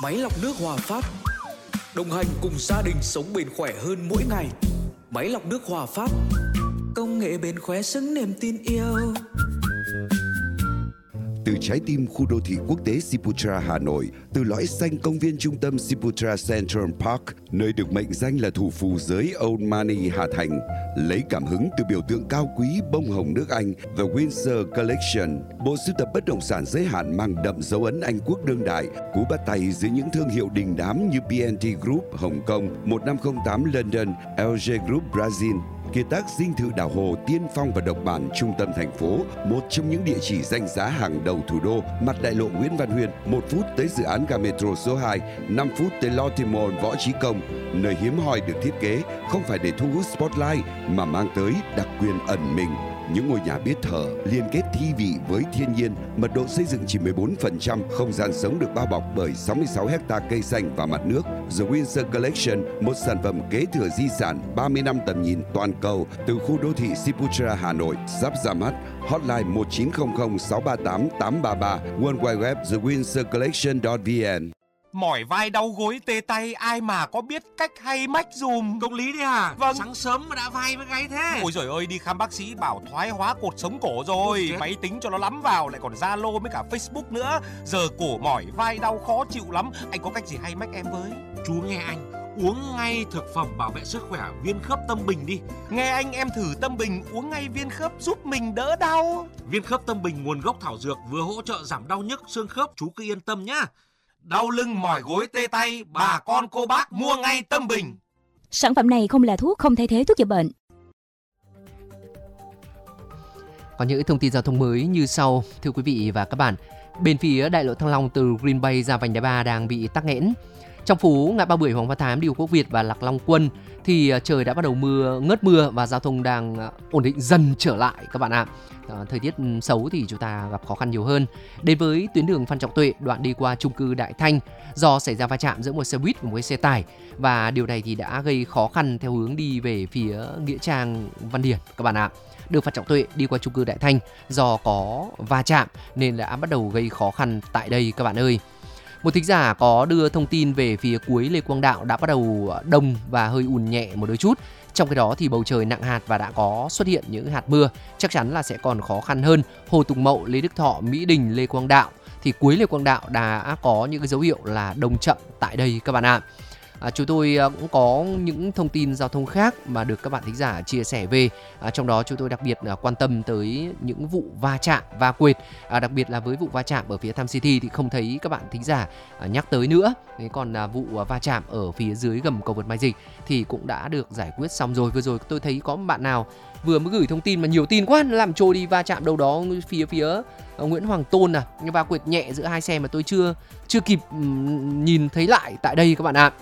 Máy lọc nước Hòa Phát, đồng hành cùng gia đình sống bền khỏe hơn mỗi ngày. Máy lọc nước Hòa Phát, công nghệ bền khỏe xứng niềm tin yêu. Từ trái tim khu đô thị quốc tế Siputra Hà Nội, từ lõi xanh công viên trung tâm Siputra Central Park, nơi được mệnh danh là thủ phủ giới Old Money Hà Thành, lấy cảm hứng từ biểu tượng cao quý bông hồng nước Anh The Windsor Collection, bộ sưu tập bất động sản giới hạn mang đậm dấu ấn Anh quốc đương đại, cú bắt tay dưới những thương hiệu đình đám như BNT Group Hồng Kông, 1508 London, LG Group Brazil. Kiệt tác dinh thự đảo hồ tiên phong và độc bản trung tâm thành phố, một trong những địa chỉ danh giá hàng đầu thủ đô, mặt đại lộ Nguyễn Văn Huyên, 1 phút tới dự án ga metro số 2, 5 phút tới Lotte Mall Võ Chí Công, nơi hiếm hoi được thiết kế không phải để thu hút spotlight mà mang tới đặc quyền ẩn mình. Những ngôi nhà biết thở, liên kết thi vị với thiên nhiên, mật độ xây dựng chỉ 14%, không gian sống được bao bọc bởi 66 ha cây xanh và mặt nước. The Windsor Collection, một sản phẩm kế thừa di sản 30 năm tầm nhìn toàn cầu từ khu đô thị Siputra Hà Nội, sắp ra mắt. Hotline 1900 638 833, World Wide Web thewindsorcollection.vn. Mỏi vai đau gối tê tay, ai mà có biết cách hay mách dùm. Công lý đấy à? Vâng. Sáng sớm mà đã vai với gáy thế. Ôi giời ơi, đi khám bác sĩ bảo thoái hóa cột sống cổ rồi. Máy tính cho nó lắm vào, lại còn Zalo với cả Facebook nữa. Giờ cổ mỏi vai đau khó chịu lắm. Anh có cách gì hay mách em với? Chú nghe anh, uống ngay thực phẩm bảo vệ sức khỏe Viên Khớp Tâm Bình đi. Nghe anh, em thử Tâm Bình uống ngay viên khớp giúp mình đỡ đau. Viên Khớp Tâm Bình nguồn gốc thảo dược, vừa hỗ trợ giảm đau nhức xương khớp, chú cứ yên tâm nhá. Đau lưng mỏi gối tê tay, bà con cô bác mua ngay Tâm Bình. Sản phẩm này không là thuốc, không thay thế thuốc chữa bệnh. Có những thông tin giao thông mới như sau, thưa quý vị và các bạn. Bên phía đại lộ Thăng Long từ Green Bay ra vành đai 3 đang bị tắc nghẽn. Trong phố ngã ba Bưởi, Hoàng Văn Thám, Điều Quốc Việt và Lạc Long Quân thì trời đã bắt đầu ngớt mưa và giao thông đang ổn định dần trở lại các bạn ạ. Thời tiết xấu thì chúng ta gặp khó khăn nhiều hơn. Đến với tuyến đường Phan Trọng Tuệ, đoạn đi qua chung cư Đại Thanh, do xảy ra va chạm giữa một xe buýt và một xe tải, và điều này thì đã gây khó khăn theo hướng đi về phía nghĩa trang Văn Điển các bạn ạ. Đường Phan Trọng Tuệ đi qua chung cư Đại Thanh do có va chạm nên đã bắt đầu gây khó khăn tại đây các bạn ơi. Một thính giả có đưa thông tin về phía cuối Lê Quang Đạo đã bắt đầu đông và hơi ùn nhẹ một đôi chút. Trong cái đó thì bầu trời nặng hạt và đã có xuất hiện những hạt mưa, chắc chắn là sẽ còn khó khăn hơn. Hồ Tùng Mậu, Lê Đức Thọ, Mỹ Đình, Lê Quang Đạo thì cuối Lê Quang Đạo đã có những cái dấu hiệu là đông chậm tại đây các bạn ạ. Chúng tôi cũng có những thông tin giao thông khác mà được các bạn thính giả chia sẻ về. Trong đó chúng tôi đặc biệt quan tâm tới những vụ va chạm, va quệt. Đặc biệt là với vụ va chạm ở phía Tham City thì không thấy các bạn thính giả nhắc tới nữa. Còn vụ va chạm ở phía dưới gầm cầu vượt Mai Dịch thì cũng đã được giải quyết xong rồi. Vừa rồi tôi thấy có một bạn nào vừa mới gửi thông tin mà nhiều tin quá, làm trôi đi, va chạm đâu đó phía Nguyễn Hoàng Tôn va quệt nhẹ giữa hai xe mà tôi chưa kịp nhìn thấy lại tại đây các bạn ạ.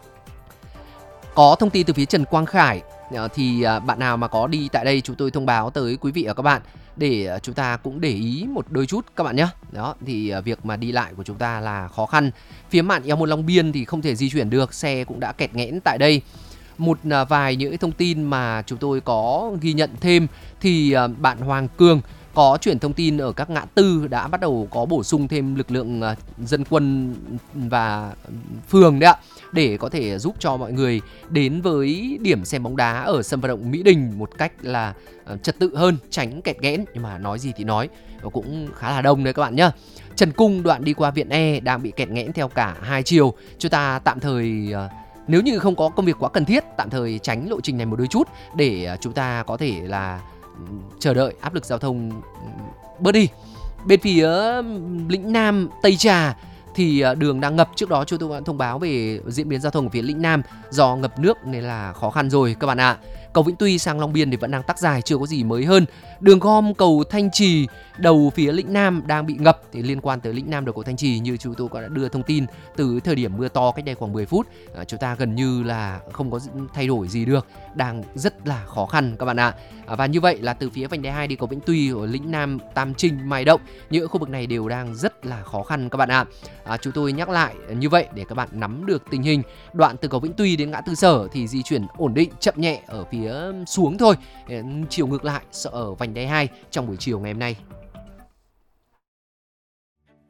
Có thông tin từ phía Trần Quang Khải thì bạn nào mà có đi tại đây chúng tôi thông báo tới quý vị và các bạn để chúng ta cũng để ý một đôi chút các bạn nhé. Đó thì việc mà đi lại của chúng ta là khó khăn. Phía mạn Eo Môn Long Biên thì không thể di chuyển được, xe cũng đã kẹt nghẽn tại đây. Một vài những thông tin mà chúng tôi có ghi nhận thêm thì bạn Hoàng Cường có chuyển thông tin ở các ngã tư đã bắt đầu có bổ sung thêm lực lượng dân quân và phường đấy ạ, để có thể giúp cho mọi người đến với điểm xem bóng đá ở sân vận động Mỹ Đình một cách là trật tự hơn, tránh kẹt nghẽn. Nhưng mà nói gì thì nói, nó cũng khá là đông đấy các bạn nhá. Trần Cung đoạn đi qua Viện E đang bị kẹt nghẽn theo cả hai chiều. Chúng ta tạm thời nếu như không có công việc quá cần thiết, tạm thời tránh lộ trình này một đôi chút để chúng ta có thể là chờ đợi áp lực giao thông bớt đi. Bên phía Lĩnh Nam, Tây Trà thì đường đang ngập. Trước đó chúng tôi đã thông báo về diễn biến giao thông ở phía Lĩnh Nam do ngập nước nên là khó khăn rồi các bạn ạ. Cầu Vĩnh Tuy sang Long Biên thì vẫn đang tắc dài, chưa có gì mới hơn. Đường gom cầu Thanh Trì đầu phía Lĩnh Nam đang bị ngập. Thì liên quan tới Lĩnh Nam đầu cầu Thanh Trì, như chúng tôi đã đưa thông tin từ thời điểm mưa to cách đây khoảng 10 phút, chúng ta gần như là không có thay đổi gì được, đang rất là khó khăn các bạn ạ. Và như vậy là từ phía vành đai 2 đi cầu Vĩnh Tuy ở Lĩnh Nam, Tam Trinh, Mai Động, những khu vực này đều đang rất là khó khăn các bạn ạ. Chúng tôi nhắc lại như vậy để các bạn nắm được tình hình. Đoạn từ cầu Vĩnh Tuy đến ngã tư Sở thì di chuyển ổn định, chậm nhẹ ở phía xuống thôi. Chiều ngược lại ở vành đai 2 trong buổi chiều ngày hôm nay.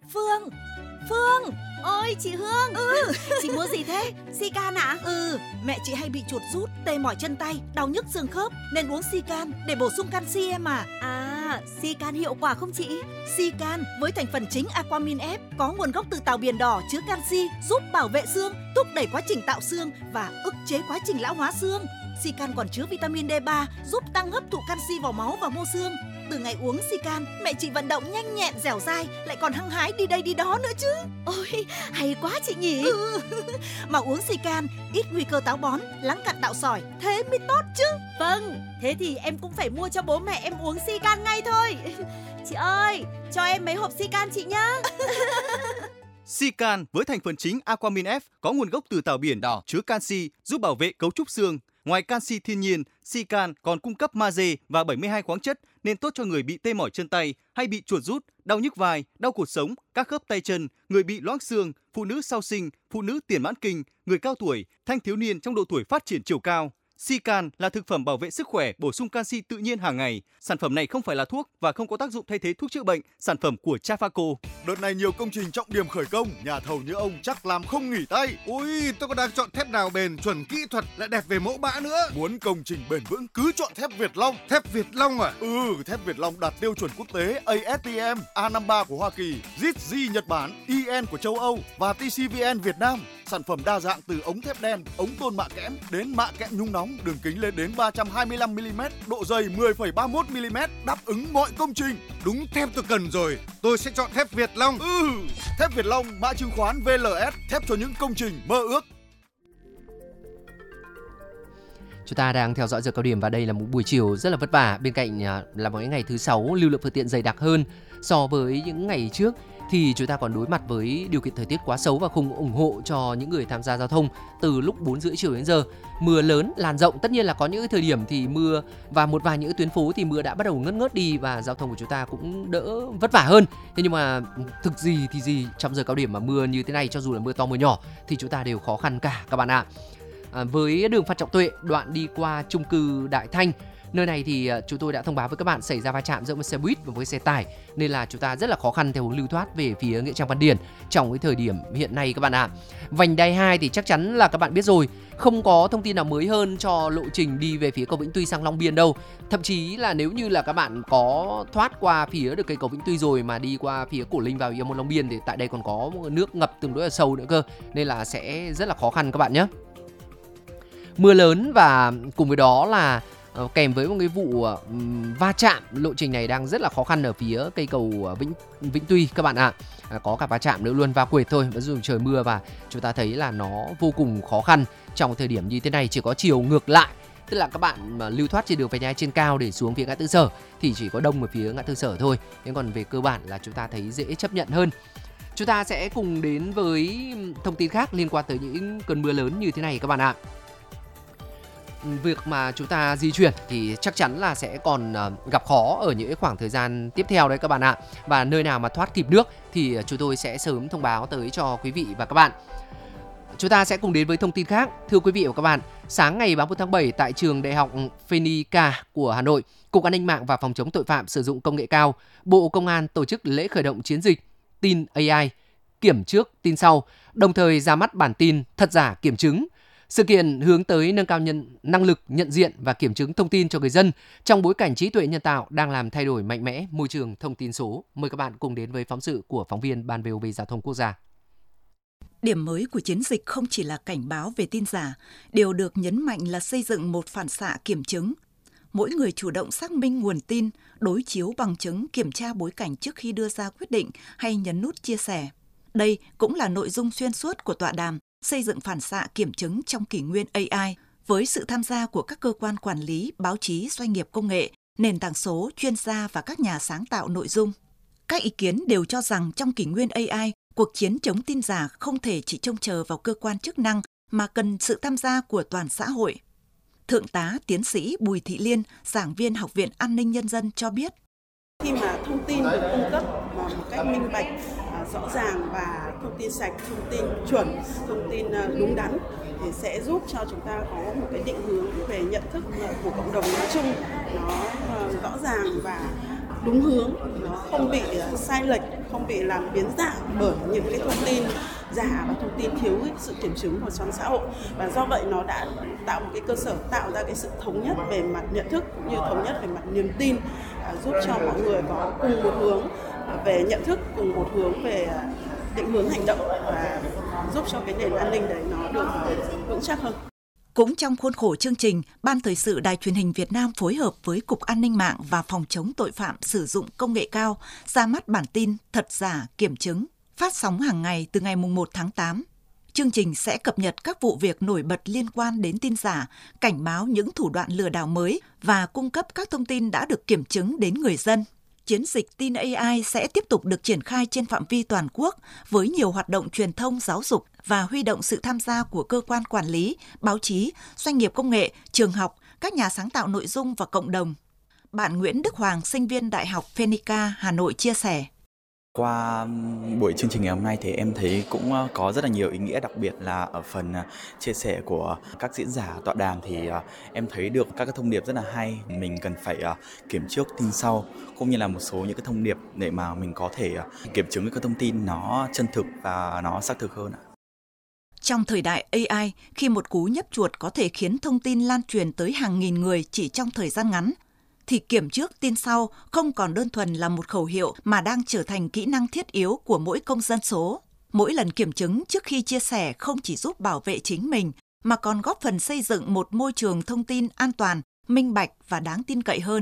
Phương. Ôi chị Hương. Chị mua gì thế? Sican ạ? Mẹ chị hay bị chuột rút, tê mỏi chân tay, đau nhức xương khớp nên uống Sican để bổ sung canxi em à. Sican hiệu quả không chị? Sican với thành phần chính Aquamin F có nguồn gốc từ tàu biển đỏ, chứa canxi, giúp bảo vệ xương, thúc đẩy quá trình tạo xương và ức chế quá trình lão hóa xương. Sican còn chứa vitamin D3 giúp tăng hấp thụ canxi vào máu và mô xương. Từ ngày uống Sican, mẹ chị vận động nhanh nhẹn, dẻo dai, lại còn hăng hái đi đây đi đó nữa chứ. Ôi, hay quá chị nhỉ. Mà uống Sican ít nguy cơ táo bón, lắng cặn tạo sỏi, thế mới tốt chứ. Vâng, thế thì em cũng phải mua cho bố mẹ em uống Sican ngay thôi. Chị ơi, cho em mấy hộp Sican chị nhá. Sican với thành phần chính Aquamin F có nguồn gốc từ tàu biển đỏ, chứa canxi, giúp bảo vệ cấu trúc xương. Ngoài canxi thiên nhiên, Sican còn cung cấp magie và 72 khoáng chất nên tốt cho người bị tê mỏi chân tay hay bị chuột rút, đau nhức vai, đau cột sống, các khớp tay chân, người bị loãng xương, phụ nữ sau sinh, phụ nữ tiền mãn kinh, người cao tuổi, thanh thiếu niên trong độ tuổi phát triển chiều cao. Sican là thực phẩm bảo vệ sức khỏe, bổ sung canxi tự nhiên hàng ngày. Sản phẩm này không phải là thuốc và không có tác dụng thay thế thuốc chữa bệnh. Sản phẩm của Trafaco. Đợt này nhiều công trình trọng điểm khởi công, nhà thầu như ông chắc làm không nghỉ tay. Ui, tôi còn đang chọn thép nào bền, chuẩn kỹ thuật, lại đẹp về mẫu mã nữa. Muốn công trình bền vững cứ chọn thép Việt Long. Thép Việt Long à? Thép Việt Long đạt tiêu chuẩn quốc tế ASTM, A53 của Hoa Kỳ, JITG Nhật Bản, EN của châu Âu và TCVN Việt Nam. Sản phẩm đa dạng từ ống thép đen, ống tôn mạ kẽm đến mạ kẽm nhung nóng, đường kính lên đến 325 mm, độ dày 10,31 mm, đáp ứng mọi công trình. Đúng thép tôi cần rồi, tôi sẽ chọn thép Việt Long. Thép Việt Long, mã chứng khoán VLS, thép cho những công trình mơ ước. Chúng ta đang theo dõi giờ cao điểm và đây là một buổi chiều rất là vất vả. Bên cạnh là một ngày thứ sáu lưu lượng phương tiện dày đặc hơn so với những ngày trước, thì chúng ta còn đối mặt với điều kiện thời tiết quá xấu và không ủng hộ cho những người tham gia giao thông từ lúc 4:30 chiều đến giờ. Mưa lớn, lan rộng, tất nhiên là có những thời điểm thì mưa và một vài những tuyến phố thì mưa đã bắt đầu ngớt đi và giao thông của chúng ta cũng đỡ vất vả hơn. Thế nhưng mà thực gì thì gì, trong giờ cao điểm mà mưa như thế này, cho dù là mưa to mưa nhỏ thì chúng ta đều khó khăn cả các bạn ạ. Với đường Phan Trọng Tuệ, đoạn đi qua chung cư Đại Thanh, nơi này thì chúng tôi đã thông báo với các bạn xảy ra va chạm giữa một xe buýt và với xe tải, nên là chúng ta rất là khó khăn theo hướng lưu thoát về phía Nghĩa Trang Văn Điển trong cái thời điểm hiện nay các bạn ạ. Vành đai 2 thì chắc chắn là các bạn biết rồi, không có thông tin nào mới hơn cho lộ trình đi về phía cầu Vĩnh Tuy sang Long Biên đâu. Thậm chí là nếu như là các bạn có thoát qua phía được cây cầu Vĩnh Tuy rồi mà đi qua phía Cổ Linh vào Yên Môn Long Biên thì tại đây còn có nước ngập tương đối là sâu nữa cơ, nên là sẽ rất là khó khăn các bạn nhé. Mưa lớn và cùng với đó là kèm với một cái vụ va chạm, lộ trình này đang rất là khó khăn ở phía cây cầu Vĩnh Tuy các bạn ạ. Có cả va chạm nữa luôn, va quệt thôi, vẫn dùng trời mưa và chúng ta thấy là nó vô cùng khó khăn trong thời điểm như thế này. Chỉ có chiều ngược lại, tức là các bạn mà lưu thoát trên đường vành đai trên cao để xuống phía ngã tư Sở thì chỉ có đông ở phía ngã tư Sở thôi. Nhưng còn về cơ bản là chúng ta thấy dễ chấp nhận hơn. Chúng ta sẽ cùng đến với thông tin khác liên quan tới những cơn mưa lớn như thế này các bạn ạ. Việc mà chúng ta di chuyển thì chắc chắn là sẽ còn gặp khó ở những khoảng thời gian tiếp theo đấy các bạn ạ. Và nơi nào mà thoát kịp nước thì chúng tôi sẽ sớm thông báo tới cho quý vị và các bạn. Chúng ta sẽ cùng đến với thông tin khác. Thưa quý vị và các bạn, sáng ngày 31 tháng 7 tại trường Đại học Phenica của Hà Nội, Cục An ninh mạng và Phòng chống tội phạm sử dụng công nghệ cao, Bộ Công an tổ chức lễ khởi động chiến dịch tin AI, kiểm trước tin sau, đồng thời ra mắt bản tin thật giả kiểm chứng. Sự kiện hướng tới nâng cao năng lực nhận diện và kiểm chứng thông tin cho người dân trong bối cảnh trí tuệ nhân tạo đang làm thay đổi mạnh mẽ môi trường thông tin số. Mời các bạn cùng đến với phóng sự của phóng viên Ban VOV Giao thông Quốc gia. Điểm mới của chiến dịch không chỉ là cảnh báo về tin giả, điều được nhấn mạnh là xây dựng một phản xạ kiểm chứng. Mỗi người chủ động xác minh nguồn tin, đối chiếu bằng chứng, kiểm tra bối cảnh trước khi đưa ra quyết định hay nhấn nút chia sẻ. Đây cũng là nội dung xuyên suốt của tọa đàm xây dựng phản xạ kiểm chứng trong kỷ nguyên AI, với sự tham gia của các cơ quan quản lý, báo chí, doanh nghiệp công nghệ, nền tảng số, chuyên gia và các nhà sáng tạo nội dung. Các ý kiến đều cho rằng trong kỷ nguyên AI, cuộc chiến chống tin giả không thể chỉ trông chờ vào cơ quan chức năng mà cần sự tham gia của toàn xã hội. Thượng tá tiến sĩ Bùi Thị Liên, giảng viên Học viện An ninh Nhân dân cho biết. Khi mà thông tin được cung cấp một cách minh bạch, rõ ràng và thông tin sạch, thông tin chuẩn, thông tin đúng đắn thì sẽ giúp cho chúng ta có một cái định hướng về nhận thức của cộng đồng nói chung nó rõ ràng và đúng hướng, nó không bị sai lệch, không bị làm biến dạng bởi những cái thông tin giả và thông tin thiếu cái sự kiểm chứng của trong xã hội. Và do vậy nó đã tạo một cái cơ sở, tạo ra cái sự thống nhất về mặt nhận thức cũng như thống nhất về mặt niềm tin, giúp cho mọi người có cùng một hướng về nhận thức, cùng một hướng về định hướng hành động và giúp cho cái nền an ninh đấy nó được vững chắc hơn. Cũng trong khuôn khổ chương trình, Ban Thời sự Đài Truyền hình Việt Nam phối hợp với Cục An ninh mạng và Phòng chống tội phạm sử dụng công nghệ cao ra mắt bản tin Thật giả kiểm chứng, phát sóng hàng ngày từ ngày 1 tháng 8. Chương trình sẽ cập nhật các vụ việc nổi bật liên quan đến tin giả, cảnh báo những thủ đoạn lừa đảo mới và cung cấp các thông tin đã được kiểm chứng đến người dân. Chiến dịch tin AI sẽ tiếp tục được triển khai trên phạm vi toàn quốc với nhiều hoạt động truyền thông giáo dục và huy động sự tham gia của cơ quan quản lý, báo chí, doanh nghiệp công nghệ, trường học, các nhà sáng tạo nội dung và cộng đồng. Bạn Nguyễn Đức Hoàng, sinh viên Đại học Phenica, Hà Nội chia sẻ. Qua buổi chương trình ngày hôm nay thì em thấy cũng có rất là nhiều ý nghĩa, đặc biệt là ở phần chia sẻ của các diễn giả tọa đàm thì em thấy được các cái thông điệp rất là hay. Mình cần phải kiểm trước tin sau, cũng như là một số những cái thông điệp để mà mình có thể kiểm chứng các thông tin nó chân thực và nó xác thực hơn. Trong thời đại AI, khi một cú nhấp chuột có thể khiến thông tin lan truyền tới hàng nghìn người chỉ trong thời gian ngắn, thì kiểm trước tin sau không còn đơn thuần là một khẩu hiệu mà đang trở thành kỹ năng thiết yếu của mỗi công dân số. Mỗi lần kiểm chứng trước khi chia sẻ không chỉ giúp bảo vệ chính mình, mà còn góp phần xây dựng một môi trường thông tin an toàn, minh bạch và đáng tin cậy hơn.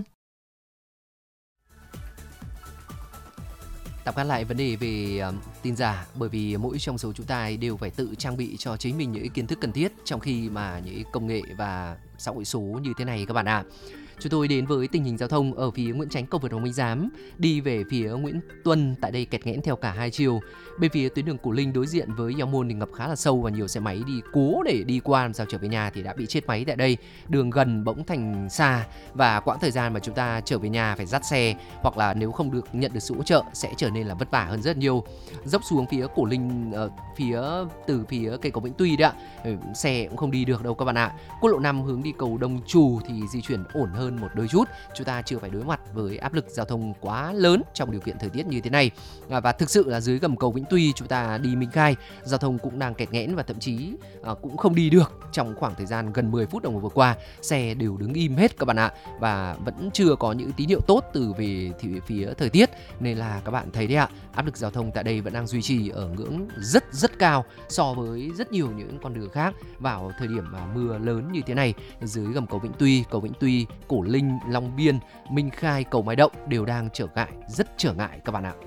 Tạm gác lại vấn đề về tin giả, bởi vì mỗi trong số chúng ta đều phải tự trang bị cho chính mình những kiến thức cần thiết trong khi mà những công nghệ và xã hội số như thế này các bạn ạ. Chúng tôi đến với tình hình giao thông ở phía Nguyễn Chánh, cầu vượt Hoàng Minh Giám, đi về phía Nguyễn Tuân, tại đây kẹt nghẽn theo cả hai chiều. Bên phía tuyến đường Cổ Linh đối diện với Giao Môn thì ngập khá là sâu và nhiều xe máy đi cố để đi qua làm sao trở về nhà thì đã bị chết máy tại đây. Đường gần bỗng thành xa và quãng thời gian mà chúng ta trở về nhà phải dắt xe, hoặc là nếu không được nhận được sự hỗ trợ sẽ trở nên là vất vả hơn rất nhiều. Dốc xuống phía Cổ Linh, từ phía cây cầu Vĩnh Tuy đấy ạ, xe cũng không đi được đâu các bạn ạ. Quốc lộ 5 hướng đi cầu Đông Trù thì di chuyển ổn hơn một đôi chút. Chúng ta chưa phải đối mặt với áp lực giao thông quá lớn trong điều kiện thời tiết như thế này. Và thực sự là dưới gầm cầu Vĩnh Tuy chúng ta đi Minh Khai, giao thông cũng đang kẹt nghẽn và thậm chí cũng không đi được. Trong khoảng thời gian gần 10 phút đồng hồ vừa qua, xe đều đứng im hết các bạn ạ. Và vẫn chưa có những tín hiệu tốt từ về phía thời tiết, nên là các bạn thấy đấy ạ, áp lực giao thông tại đây vẫn đang duy trì ở ngưỡng rất cao so với rất nhiều những con đường khác vào thời điểm mà mưa lớn như thế này. Dưới gầm cầu Vĩnh Tuy, Cổ Linh, Long Biên, Minh Khai, cầu Mai Động đều đang rất trở ngại các bạn ạ.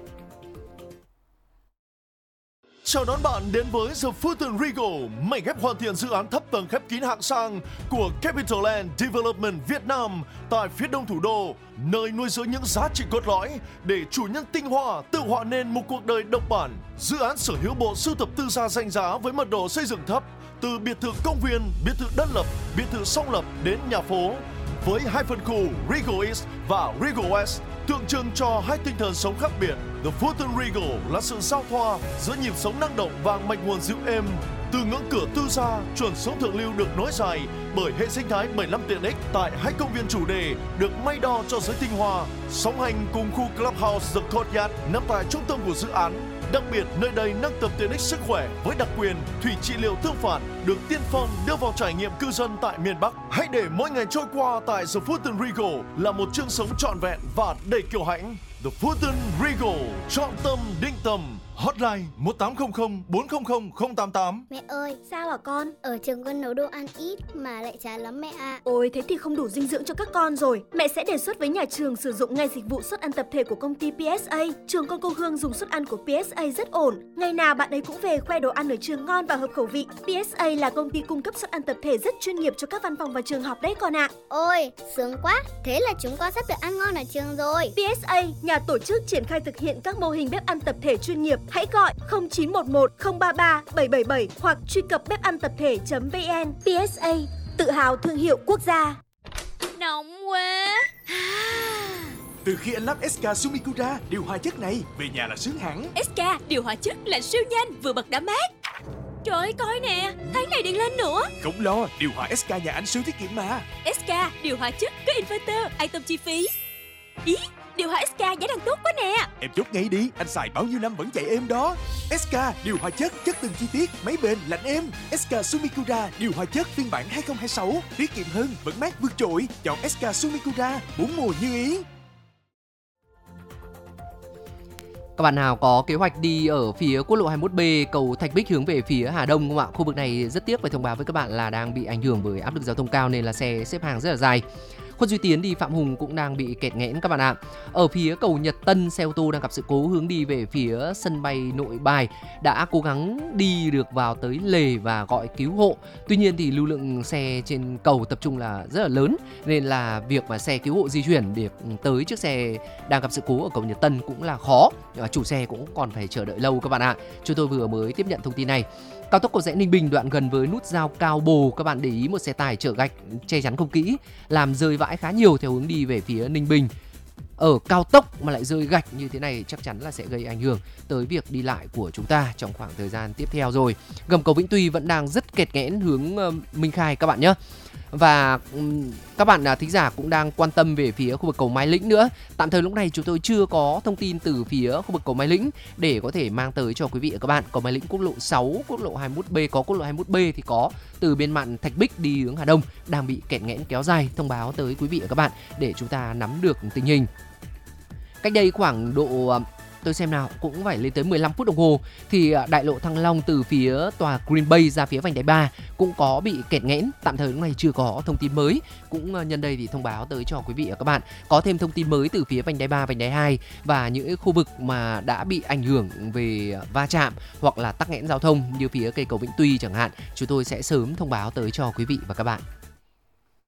Chào đón bạn đến với The Fulton Regal, mảnh ghép hoàn thiện dự án thấp tầng khép kín hạng sang của Capital Land Development Việt Nam tại phía đông thủ đô, nơi nuôi dưỡng những giá trị cốt lõi để chủ nhân tinh hoa tự họa nên một cuộc đời độc bản. Dự án sở hữu bộ sưu tập tư gia danh giá với mật độ xây dựng thấp, từ biệt thự công viên, biệt thự đơn lập, biệt thự song lập đến nhà phố, với hai phân khu Regal East và Regal West, tượng trưng cho hai tinh thần sống khác biệt. The Fulton Regal là sự giao thoa giữa nhịp sống năng động và mạch nguồn dịu êm. Từ ngưỡng cửa tư gia, chuẩn sống thượng lưu được nối dài bởi hệ sinh thái 75 tiện ích tại hai công viên chủ đề được may đo cho giới tinh hoa, song hành cùng khu Clubhouse The Courtyard nằm tại trung tâm của dự án. Đặc biệt, nơi đây nâng tầm tiện ích sức khỏe với đặc quyền thủy trị liệu tương phản được tiên phong đưa vào trải nghiệm cư dân tại miền Bắc. Hãy để mỗi ngày trôi qua tại The Fulton Regal là một chương sống trọn vẹn và đầy kiêu hãnh. The Fulton Regal, chọn tâm định tầm. Hotline 1800 400 088. Mẹ ơi, sao hả con? Ở trường con nấu đồ ăn ít mà lại chán lắm mẹ ạ. Ôi, thế thì không đủ dinh dưỡng cho các con rồi. Mẹ sẽ đề xuất với nhà trường sử dụng ngay dịch vụ suất ăn tập thể của công ty PSA. Trường con cô Hương dùng suất ăn của PSA rất ổn. Ngày nào bạn ấy cũng về khoe đồ ăn ở trường ngon và hợp khẩu vị. PSA là công ty cung cấp suất ăn tập thể rất chuyên nghiệp cho các văn phòng và trường học đấy con ạ. Ôi, sướng quá. Thế là chúng con sắp được ăn ngon ở trường rồi. PSA, nhà tổ chức triển khai thực hiện các mô hình bếp ăn tập thể chuyên nghiệp. Hãy gọi 0911 033 777 hoặc truy cập bếp-ăn-tập-thể.vn. PSA, tự hào thương hiệu quốc gia. Nóng quá. Từ khi anh lắp SK Sumikura, điều hòa chất này, về nhà là sướng hẳn. SK, điều hòa chất là siêu nhanh, vừa bật đã mát. Trời ơi, coi nè, tháng này điện lên nữa. Không lo, điều hòa SK nhà anh siêu tiết kiệm mà. SK, điều hòa chất có inverter, an tâm chi phí. Ý, Điều hòa SK giá đang tốt quá nè. Em chốt ngay đi, anh xài bao nhiêu năm vẫn chạy êm đó. SK điều hòa chất từng chi tiết, máy bền lạnh êm. SK Sumikura điều hòa chất phiên bản 2026, tiết kiệm hơn, vẫn mát vượt trội. Chọn SK Sumikura, 4 mùa như ý. Các bạn nào có kế hoạch đi ở phía quốc lộ 21B cầu Thạch Bích hướng về phía Hà Đông không ạ? Khu vực này rất tiếc phải thông báo với các bạn là đang bị ảnh hưởng bởi áp lực giao thông cao nên là xe xếp hàng rất là dài. Khuất Duy Tiến đi Phạm Hùng cũng đang bị kẹt nghẽn các bạn ạ. Ở phía cầu Nhật Tân, xe ô tô đang gặp sự cố hướng đi về phía sân bay Nội Bài đã cố gắng đi được vào tới lề và gọi cứu hộ. Tuy nhiên thì lưu lượng xe trên cầu tập trung là rất là lớn nên là việc mà xe cứu hộ di chuyển để tới chiếc xe đang gặp sự cố ở cầu Nhật Tân cũng là khó. Chủ xe cũng còn phải chờ đợi lâu các bạn ạ. Chúng tôi vừa mới tiếp nhận thông tin này. Cao tốc cầu Rẽ Ninh Bình đoạn gần với nút giao Cao Bồ, các bạn để ý một xe tải chở gạch che chắn không kỹ làm rơi vãi khá nhiều theo hướng đi về phía Ninh Bình. Ở cao tốc mà lại rơi gạch như thế này chắc chắn là sẽ gây ảnh hưởng tới việc đi lại của chúng ta trong khoảng thời gian tiếp theo rồi. Gầm cầu Vĩnh Tuy vẫn đang rất kẹt nghẽn hướng Minh Khai các bạn nhé. Và các bạn thính giả cũng đang quan tâm về phía khu vực cầu Mai Lĩnh nữa. Tạm thời lúc này chúng tôi chưa có thông tin từ phía khu vực cầu Mai Lĩnh để có thể mang tới cho quý vị và các bạn. Cầu Mai Lĩnh quốc lộ 6, quốc lộ 21B có, quốc lộ 21B thì có. Từ bên mạn Thạch Bích đi hướng Hà Đông đang bị kẹt nghẽn kéo dài. Thông báo tới quý vị và các bạn để chúng ta nắm được tình hình. Cách đây khoảng độ tôi xem nào cũng phải lên tới 15 phút đồng hồ thì đại lộ Thăng Long từ phía tòa Green Bay ra phía vành đai 3 cũng có bị kẹt nghẽn. Tạm thời lúc này chưa có thông tin mới. Cũng nhân đây thì thông báo tới cho quý vị và các bạn có thêm thông tin mới từ phía vành đai 3, vành đai 2 và những khu vực mà đã bị ảnh hưởng về va chạm hoặc là tắc nghẽn giao thông như phía cây cầu Vĩnh Tuy chẳng hạn. Chúng tôi sẽ sớm thông báo tới cho quý vị và các bạn.